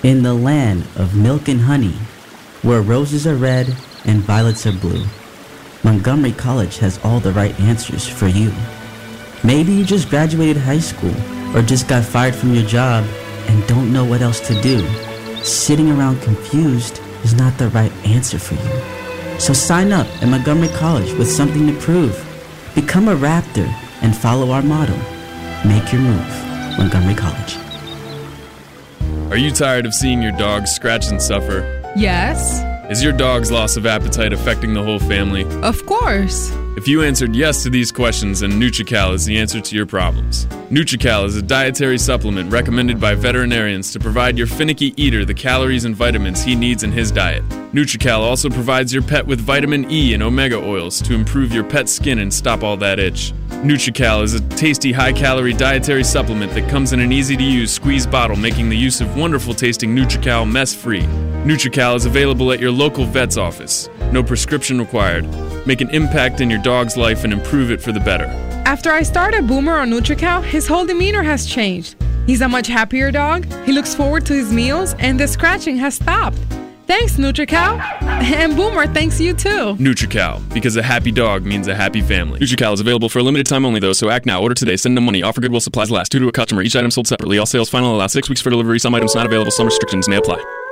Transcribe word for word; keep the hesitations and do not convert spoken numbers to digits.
In the land of milk and honey, where roses are red and violets are blue, Montgomery College has all the right answers for you. Maybe you just graduated high school or just got fired from your job and don't know what else to do. Sitting around confused is not the right answer for you. So sign up at Montgomery College with something to prove. Become a Raptor and follow our motto. Make your move. Montgomery College. Are you tired of seeing your dog scratch and suffer? Yes. Is your dog's loss of appetite affecting the whole family? Of course. If you answered yes to these questions, then NutriCal is the answer to your problems. NutriCal is a dietary supplement recommended by veterinarians to provide your finicky eater the calories and vitamins he needs in his diet. NutriCal also provides your pet with vitamin E and omega oils to improve your pet's skin and stop all that itch. NutriCal is a tasty, high-calorie dietary supplement that comes in an easy-to-use squeeze bottle, making the use of wonderful-tasting NutriCal mess-free. NutriCal is available at your local vet's office. No prescription required. Make an impact in your dog's life and improve it for the better. After I started Boomer on NutriCal, his whole demeanor has changed. He's a much happier dog, he looks forward to his meals, and the scratching has stopped. Thanks, NutriCal. And Boomer, thanks you too. NutriCal, because a happy dog means a happy family. NutriCal is available for a limited time only though, so act now. Order today. Send them money. Offer good while supplies last. Two to a customer. Each item sold separately. All sales final. Allow six weeks for delivery. Some items not available. Some restrictions may apply.